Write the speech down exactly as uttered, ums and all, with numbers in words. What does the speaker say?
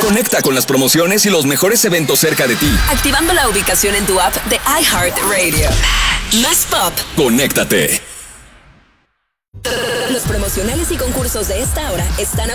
Conecta con las promociones y los mejores eventos cerca de ti. Activando la ubicación en tu app de iHeartRadio. Más pop. Conéctate. Los promocionales y concursos de esta hora están a